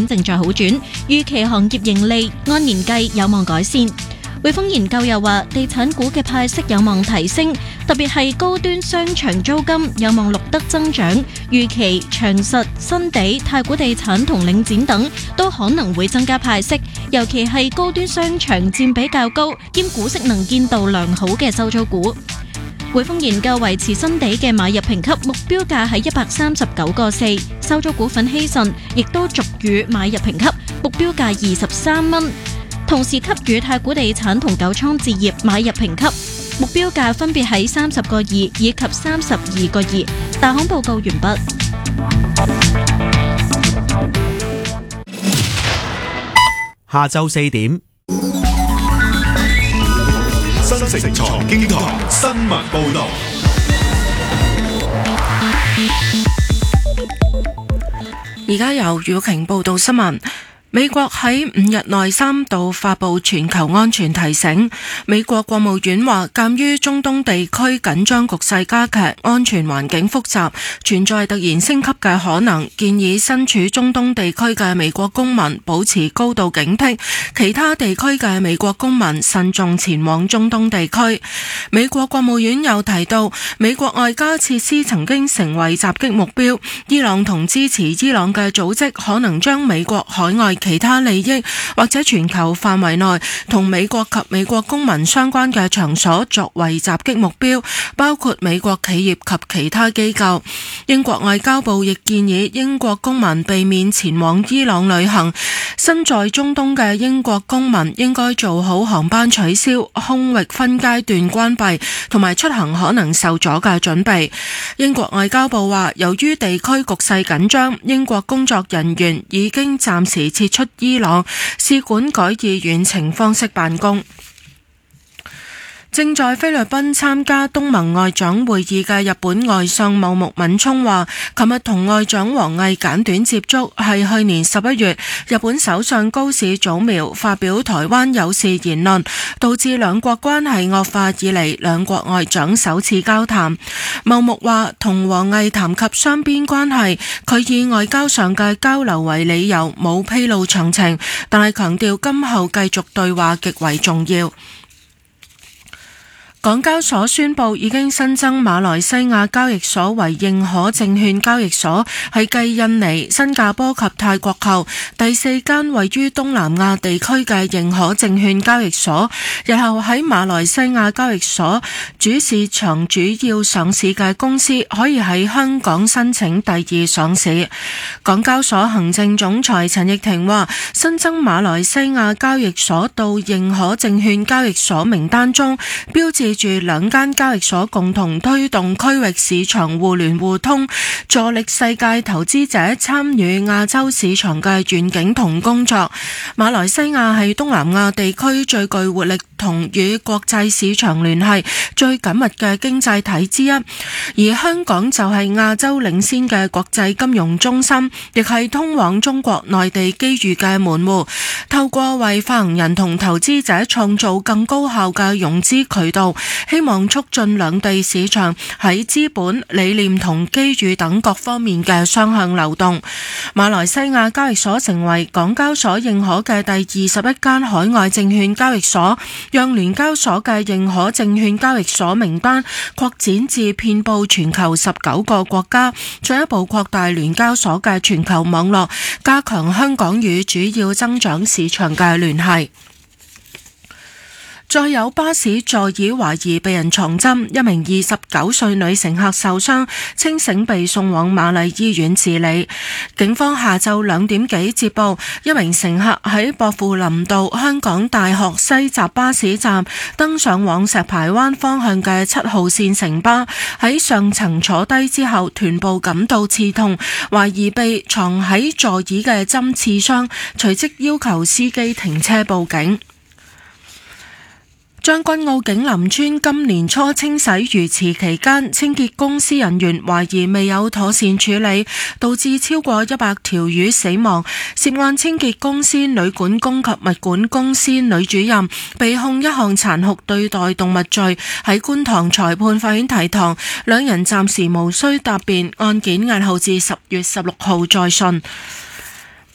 境正在好轉，預期行業盈利按年計有望改善。匯豐研究又話，地產股嘅派息有望提升，特別係高端商場租金有望錄得增長，預期長實、新地、太古地產同領展等都可能會增加派息，尤其係高端商場佔比較高，兼股息能見度良好嘅收租股。匯豐研究維持新地嘅買入評級目標價喺139個4，收租股份希慎亦都續予買入評級目標價23蚊。同時給予太古地產同九倉置業買入評級目標價分別喺30個2以及32個2。大行報告完畢。 下晝4點， 新城財經台新聞報道。 而家由宇晴報道新聞。美國喺5日內3度發布全球安全提醒。美國國務院話，鑒於中東地區緊張局勢加劇，安全環境複雜，存在突然升級嘅可能，建議身處中東地區嘅美國公民保持高度警惕，其他地區嘅美國公民慎重前往中東地區。美國國務院又提到，美國外交設施曾經成為襲擊目標，伊朗同支持伊朗嘅組織可能將美國海外其他利益或者全球範圍內同美國及美國公民相關嘅場所作為襲擊目標，包括美國企業及其他機構。英國外交部亦建議英國公民避免前往伊朗旅行，身在中東嘅英國公民應該做好航班取消、空域分階段關閉同埋出行可能受阻嘅準備。英國外交部話，由於地區局勢緊張，英國工作人員已經暫時撤出伊朗，使館改以遠程方式辦公。正在菲律賓參加東盟外長會議嘅日本外相茂木敏充話，琴日同外長王毅簡短接觸，係去年11月日本首相高市早苗發表台灣有事言論，導致兩國關係惡化以嚟兩國外長首次交談。茂木話，同王毅談及雙邊關係，佢以外交上嘅交流為理由，冇披露詳情，但係強調今後繼續對話極為重要。港交所宣布已經新增馬來西亞交易所為認可證券交易所，係繼印尼、新加坡及泰國後第4間位於東南亞地區嘅認可證券交易所。日後喺馬來西亞交易所主市場主要上市嘅公司可以喺香港申請第2上市。港交所行政總裁陳奕婷話，新增馬來西亞交易所到認可證券交易所名單中，標誌住兩間交易所共同推動區域市場互聯互通，助力世界投資者參與亞洲市場嘅願景同工作。馬來西亞係東南亞地區最具活力同與國際市場聯繫最緊密嘅經濟體之一，而香港就係亞洲領先嘅國際金融中心，亦係通往中國內地機遇嘅門戶。透過為發行人同投資者創造更高效嘅融資渠道，希望促進兩地市場喺資本、理念同機遇等各方面嘅雙向流動。馬來西亞交易所成為港交所認可嘅第21間海外證券交易所，讓聯交所嘅認可證券交易所名單擴展至遍佈全球19個國家，進一步擴大聯交所嘅全球網絡，加強香港與主要增長市場嘅聯繫。再有巴士座椅懷疑被人藏針，一名29歲女乘客受傷，清醒被送往瑪麗醫院治理。警方下晝2點幾接報，一名乘客喺薄扶林道香港大學西閘巴士站登上往石排灣方向嘅7號線城巴，喺上層坐低之後，臀部感到刺痛，懷疑被藏喺座椅嘅針刺傷，隨即要求司機停車報警。將軍澳景林村今年初清洗魚池期間，清潔公司人員懷疑未有妥善處理，導致超過100條魚死亡。涉案清潔公司女管工及物管公司女主任被控一項殘酷對待動物罪，喺觀塘裁判法院提堂，兩人暫時無需答辯，案件押後至10月16號再訊。